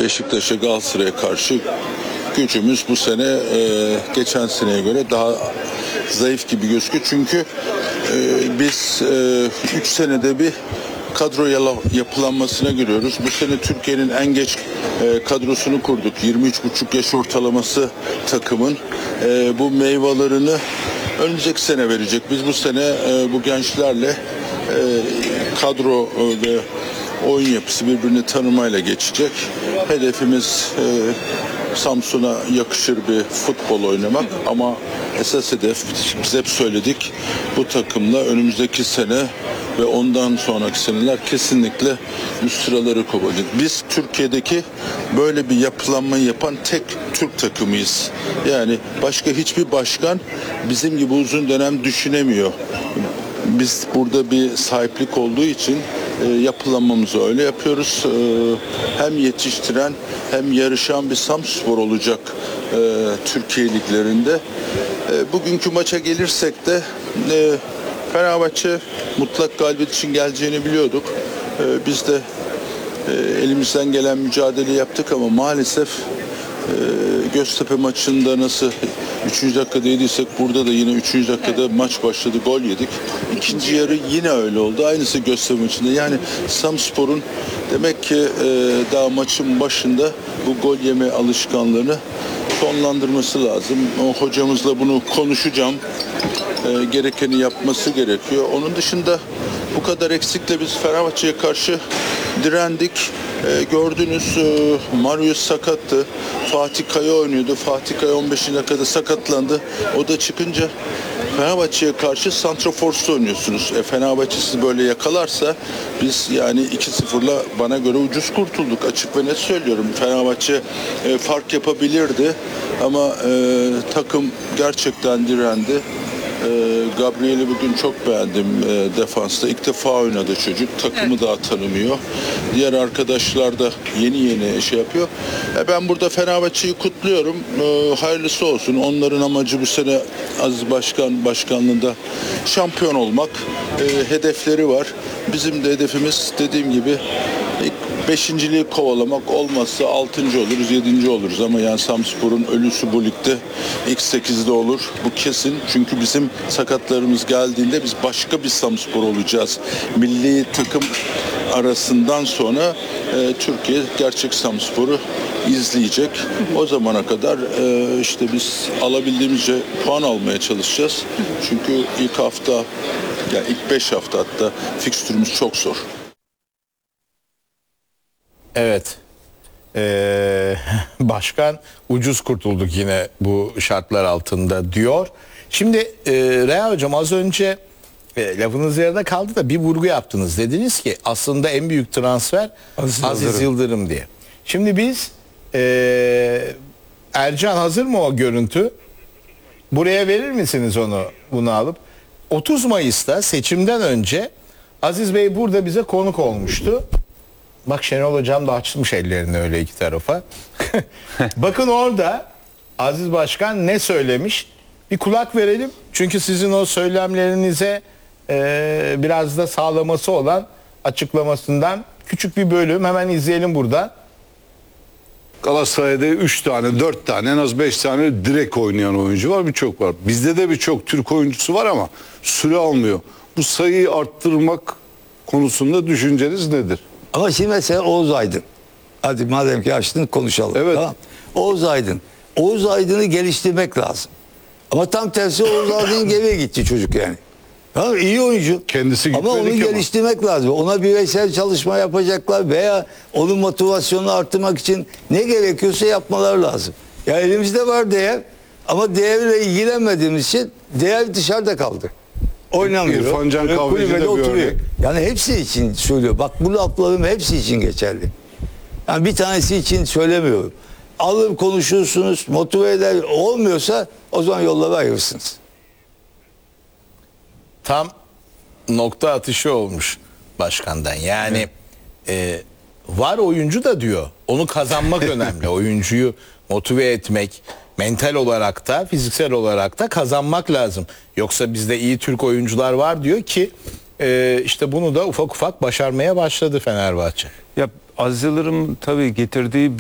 Beşiktaş'a, Galatasaray'a karşı gücümüz bu sene geçen seneye göre daha zayıf gibi gözüküyor. Çünkü biz 3 senede bir kadro yapılanmasına giriyoruz. Bu sene Türkiye'nin en geç kadrosunu kurduk. 23,5 yaş ortalaması takımın. Bu meyvelerini önümüzdeki sene verecek. Biz bu sene bu gençlerle kadro ve oyun yapısı birbirini tanımayla geçecek. Hedefimiz Samsun'a yakışır bir futbol oynamak ama esas hedef, biz hep söyledik, bu takımla önümüzdeki sene ve ondan sonraki seneler kesinlikle üst sıraları kovacak. Biz Türkiye'deki böyle bir yapılanmayı yapan tek Türk takımıyız. Yani başka hiçbir başkan bizim gibi uzun dönem düşünemiyor. Biz burada bir sahiplik olduğu için yapılanmamızı öyle yapıyoruz. Hem yetiştiren hem yarışan bir Samsunspor olacak Türkiye liglerinde. Bugünkü maça gelirsek de Fenerbahçe mutlak galibiyet için geleceğini biliyorduk. Biz de elimizden gelen mücadele yaptık ama maalesef Göztepe maçında nasıl 3. dakikada yediysek burada da yine 3. dakikada maç başladı, gol yedik. İkinci yarı yine öyle oldu. Aynısı Göztepe maçında. Yani Samspor'un demek ki daha maçın başında bu gol yeme alışkanlığını sonlandırması lazım. O hocamızla bunu konuşacağım. Gerekeni yapması gerekiyor. Onun dışında bu kadar eksikle biz Fenerbahçe'ye karşı direndik. Gördünüz, Marius sakattı. Fatih Kaya oynuyordu. Fatih Kaya 15. dakikada sakatlandı. O da çıkınca Fenerbahçe'ye karşı santraforsta oynuyorsunuz. Fenerbahçe sizi böyle yakalarsa biz yani 2-0'la bana göre ucuz kurtulduk. Açık ve net söylüyorum. Fenerbahçe fark yapabilirdi ama takım gerçekten direndi. Gabriel'i bugün çok beğendim defansta. İlk defa oynadı çocuk. Takımı daha tanımıyor. Diğer arkadaşlar da yeni şey yapıyor. Ben burada Fenerbahçe'yi kutluyorum. Hayırlısı olsun. Onların amacı bu sene Aziz Başkanlığında şampiyon olmak. Hedefleri var. Bizim de hedefimiz dediğim gibi beşinciliği kovalamak, olmazsa 6. oluruz, 7. oluruz ama yani Samspor'un ölüsü bu ligde ilk 8'de olur. Bu kesin. Çünkü bizim sakatlarımız geldiğinde biz başka bir Samspor olacağız. Milli takım arasından sonra Türkiye gerçek Samspor'u izleyecek. O zamana kadar işte biz alabildiğimizce puan almaya çalışacağız. Çünkü ilk hafta, yani ilk 5 hafta hatta fikstürümüz çok zor. Evet. Başkan ucuz kurtulduk yine bu şartlar altında diyor. Şimdi Reha Hocam az önce lafınız yarıda kaldı da bir vurgu yaptınız. Dediniz ki aslında en büyük transfer Aziz Yıldırım diye. Şimdi biz Ercan hazır mı o görüntü? Buraya verir misiniz bunu alıp? 30 Mayıs'ta seçimden önce Aziz Bey burada bize konuk olmuştu. Bak Şenol Hocam da açmış ellerini öyle iki tarafa. Bakın orada Aziz Başkan ne söylemiş? Bir kulak verelim. Çünkü sizin o söylemlerinize biraz da sağlaması olan açıklamasından küçük bir bölüm. Hemen izleyelim buradan. Galatasaray'da 3 tane, 4 tane, en az 5 tane direkt oynayan oyuncu var, birçok var. Bizde de birçok Türk oyuncusu var ama süre almıyor. Bu sayıyı arttırmak konusunda düşünceniz nedir? Ama şimdi mesela Oğuz Aydın. Hadi madem ki açtın konuşalım. Evet. Tamam. Oğuz Aydın. Oğuz Aydın'ı geliştirmek lazım. Ama tam tersi Oğuz Aydın geriye gitti çocuk yani. Tamam, iyi oyuncu. Kendisi ama onu geliştirmek lazım. Ona bireysel çalışma yapacaklar veya onun motivasyonunu arttırmak için ne gerekiyorsa yapmalar lazım. Ya elimizde var değer ama değerle ilgilenmediğimiz için değer dışarıda kaldı. Oynamıyor. İrfan Can Kahveci de bir örnek. Yani hepsi için söylüyor. Bak bu laflarım hepsi için geçerli. Yani bir tanesi için söylemiyorum. Alır konuşursunuz, motive eder, olmuyorsa o zaman yolları ayırırsınız. Tam nokta atışı olmuş başkandan. Yani var oyuncu da diyor. Onu kazanmak önemli. Oyuncuyu motive etmek, mental olarak da fiziksel olarak da kazanmak lazım. Yoksa bizde iyi Türk oyuncular var diyor ki işte bunu da ufak ufak başarmaya başladı Fenerbahçe. Ya Aziz Yıldırım tabii getirdiği